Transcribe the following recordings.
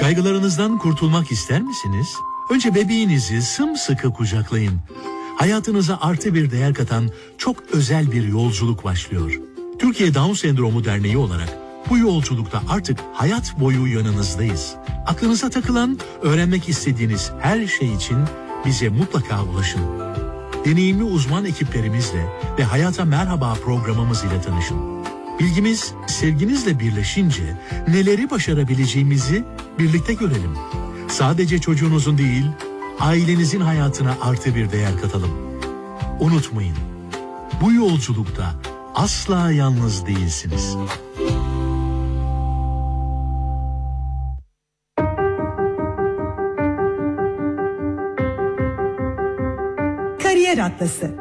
Kaygılarınızdan kurtulmak ister misiniz? Önce bebeğinizi sımsıkı kucaklayın. Hayatınıza artı bir değer katan çok özel bir yolculuk başlıyor. Türkiye Down Sendromu Derneği olarak bu yolculukta artık hayat boyu yanınızdayız. Aklınıza takılan, öğrenmek istediğiniz her şey için bize mutlaka ulaşın. Deneyimli uzman ekiplerimizle ve Hayata Merhaba programımız ile tanışın. Bilgimiz sevginizle birleşince neleri başarabileceğimizi birlikte görelim. Sadece çocuğunuzun değil, ailenizin hayatına artı bir değer katalım. Unutmayın, bu yolculukta asla yalnız değilsiniz. Kariyer Atlası.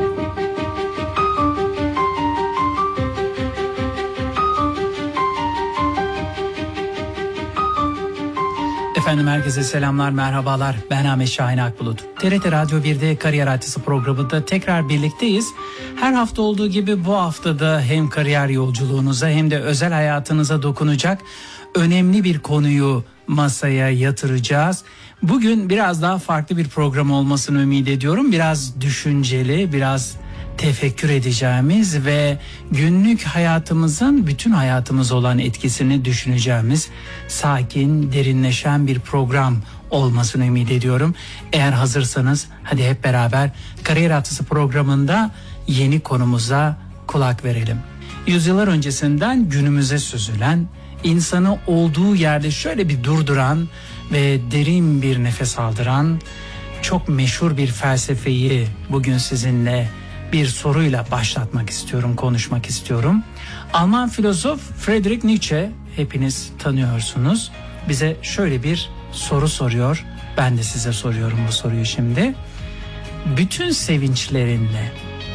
Efendim herkese selamlar, merhabalar. Ben Ahmet Şahin Akbulut. TRT Radyo 1'de Kariyer Atlası programında tekrar birlikteyiz. Her hafta olduğu gibi bu haftada hem kariyer yolculuğunuza hem de özel hayatınıza dokunacak önemli bir konuyu masaya yatıracağız. Bugün biraz daha farklı bir program olmasını ümit ediyorum. Biraz düşünceli, biraz tefekkür edeceğimiz ve günlük hayatımızın bütün hayatımız olan etkisini düşüneceğimiz sakin, derinleşen bir program olmasını ümit ediyorum. Eğer hazırsanız hadi hep beraber Kariyer Atlası programında yeni konumuza kulak verelim. Yüzyıllar öncesinden günümüze süzülen, insanı olduğu yerde şöyle bir durduran ve derin bir nefes aldıran çok meşhur bir felsefeyi bugün sizinle bir soruyla başlatmak istiyorum, konuşmak istiyorum. Alman filozof Friedrich Nietzsche, hepiniz tanıyorsunuz, bize şöyle bir soru soruyor. Ben de size soruyorum bu soruyu şimdi. Bütün sevinçlerinle,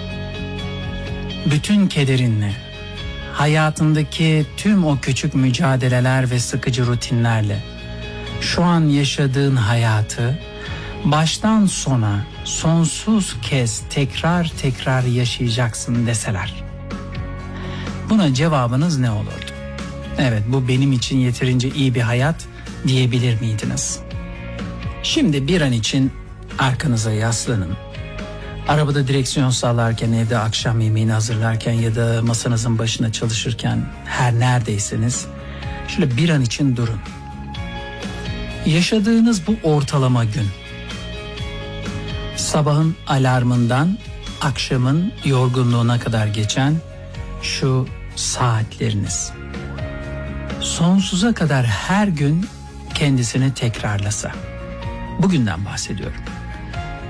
bütün kederinle, hayatındaki tüm o küçük mücadeleler ve sıkıcı rutinlerle şu an yaşadığın hayatı baştan sona sonsuz kez tekrar yaşayacaksın deseler, buna cevabınız ne olurdu? Evet, bu benim için yeterince iyi bir hayat diyebilir miydiniz? Şimdi bir an için arkanıza yaslanın. Arabada direksiyon sallarken, evde akşam yemeğini hazırlarken ya da masanızın başına çalışırken, her neredeyseniz şöyle bir an için durun. Yaşadığınız bu ortalama gün, sabahın alarmından akşamın yorgunluğuna kadar geçen şu saatleriniz, sonsuza kadar her gün kendisini tekrarlasa, bugünden bahsediyorum.